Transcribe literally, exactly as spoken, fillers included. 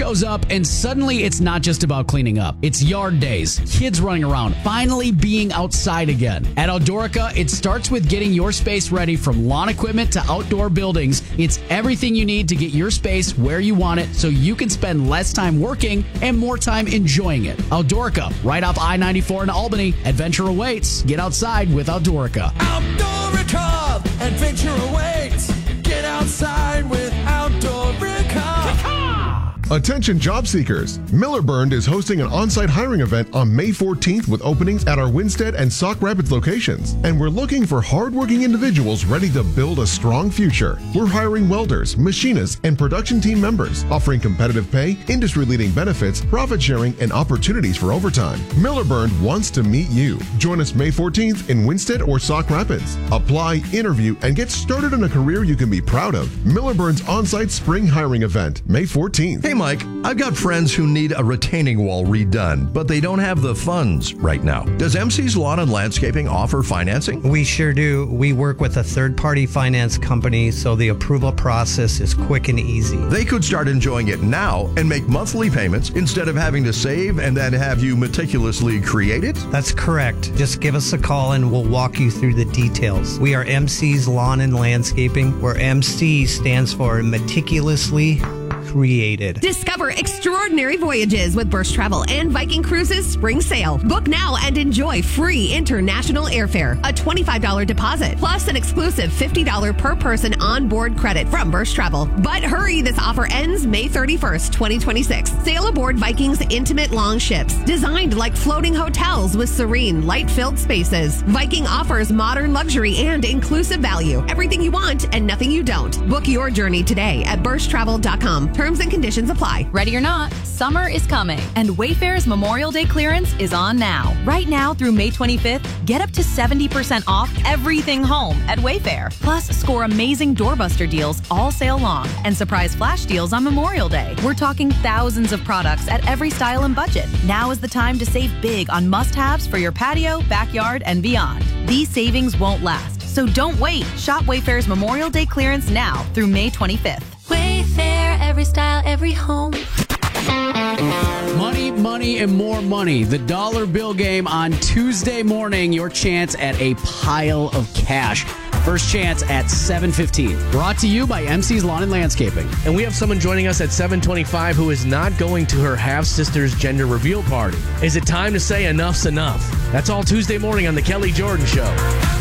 shows up and suddenly it's not just about cleaning up. It's yard days, kids running around, finally being outside again. At Outdoorica, it starts with getting your space ready from lawn equipment to outdoor buildings. It's everything you need to get your space where you want it so you can spend less time working and more time enjoying it. Outdoorica, right off I ninety-four in Albany. Adventure awaits. Get outside with Outdoorica. Outdoorica, adventure awaits. Get outside with Outdoorica. Attention job seekers. Millerburned is hosting an on-site hiring event on May fourteenth with openings at our Winstead and Sauk Rapids locations. And we're looking for hardworking individuals ready to build a strong future. We're hiring welders, machinists, and production team members, offering competitive pay, industry-leading benefits, profit sharing, and opportunities for overtime. Millerburned wants to meet you. Join us May fourteenth in Winstead or Sauk Rapids. Apply, interview, and get started in a career you can be proud of. Millerburn's on-site spring hiring event, May fourteenth. Hey, Mike, I've got friends who need a retaining wall redone, but they don't have the funds right now. Does M C's Lawn and Landscaping offer financing? We sure do. We work with a third-party finance company, so the approval process is quick and easy. They could start enjoying it now and make monthly payments instead of having to save and then have you meticulously create it? That's correct. Just give us a call and we'll walk you through the details. We are M C's Lawn and Landscaping, where M C stands for meticulously created. Discover extraordinary voyages with Burst Travel and Viking Cruises Spring Sale. Book now and enjoy free international airfare, a twenty-five dollars deposit, plus an exclusive fifty dollars per person onboard credit from Burst Travel. But hurry, this offer ends May thirty-first, twenty twenty-six. Sail aboard Viking's intimate long ships, designed like floating hotels with serene, light-filled spaces. Viking offers modern luxury and inclusive value. Everything you want and nothing you don't. Book your journey today at burst travel dot com. Terms and conditions apply. Ready or not, summer is coming, and Wayfair's Memorial Day clearance is on now. Right now through May twenty-fifth, get up to seventy percent off everything home at Wayfair. Plus, score amazing doorbuster deals all sale long and surprise flash deals on Memorial Day. We're talking thousands of products at every style and budget. Now is the time to save big on must-haves for your patio, backyard, and beyond. These savings won't last, so don't wait. Shop Wayfair's Memorial Day clearance now through May twenty-fifth. Wayfair, every style, every home. Money, money, and more money. The dollar bill game on Tuesday morning. Your chance at a pile of cash. First chance at seven fifteen. Brought to you by M C's Lawn and Landscaping. And we have someone joining us at seven twenty-five who is not going to her half-sister's gender reveal party. Is it time to say enough's enough? That's all Tuesday morning on The Kelly Jordan Show.